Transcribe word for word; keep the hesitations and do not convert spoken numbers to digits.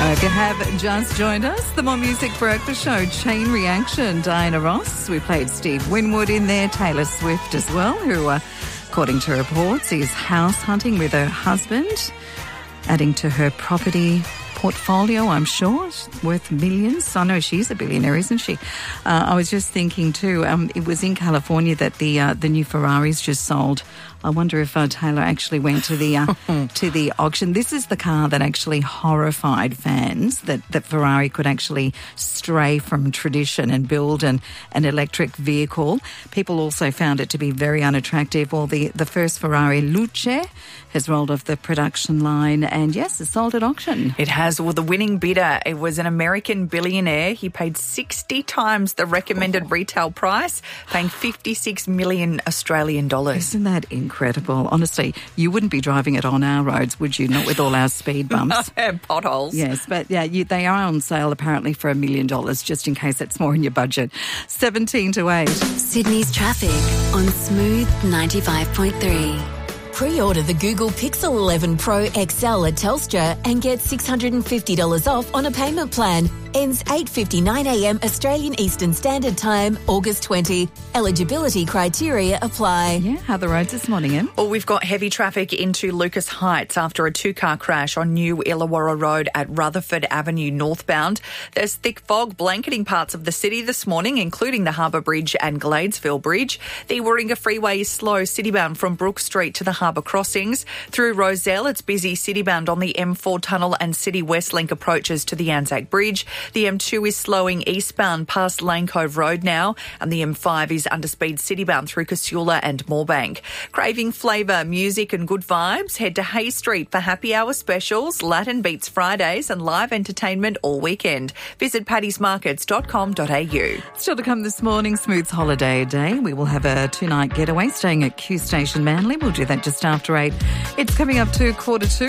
If you have just joined us, the More Music Breakfast Show, Chain Reaction, Diana Ross. We played Steve Winwood in there, Taylor Swift as well, who, uh, according to reports, is house hunting with her husband, adding to her property portfolio, I'm sure, worth millions. I know she's a billionaire, isn't she? Uh, I was just thinking too, um, it was in California that the uh, the new Ferraris just sold. I wonder if uh, Taylor actually went to the uh, to the auction. This is the car that actually horrified fans, that, that Ferrari could actually stray from tradition and build an, an electric vehicle. People also found it to be very unattractive. Well, the, the first Ferrari Luce has rolled off the production line and, yes, it's sold at auction. It has. Well, the winning bidder, it was an American billionaire. He paid sixty times the recommended retail price, paying fifty-six million Australian dollars. Isn't that incredible? Honestly, you wouldn't be driving it on our roads, would you? Not with all our speed bumps. And potholes. Yes, but yeah, you, they are on sale apparently for a million dollars, just in case it's more in your budget. seventeen to eight. Sydney's traffic on Smooth ninety-five point three. Pre-order the Google Pixel eleven Pro X L at Telstra and get six hundred fifty dollars off on a payment plan. Ends eight fifty-nine a m Australian Eastern Standard Time, August twentieth. Eligibility criteria apply. Yeah, how are the roads this morning, Em? Well, we've got heavy traffic into Lucas Heights after a two-car crash on New Illawarra Road at Rutherford Avenue northbound. There's thick fog blanketing parts of the city this morning, including the Harbour Bridge and Gladesville Bridge. The Warringah Freeway is slow citybound from Brook Street to the Harbour crossings. Through Rozelle, it's busy citybound on the M four tunnel and City West Link approaches to the Anzac Bridge. The M two is slowing eastbound past Lane Cove Road now, and the M five is underspeed citybound through Casula and Moorebank. Craving flavour, music and good vibes? Head to Hay Street for happy hour specials, Latin Beats Fridays and live entertainment all weekend. Visit paddies markets dot com dot a u. Still to come this morning, Smooth's holiday day. We will have a two-night getaway staying at Q Station Manly. We'll do that just after eight. It's coming up to quarter two.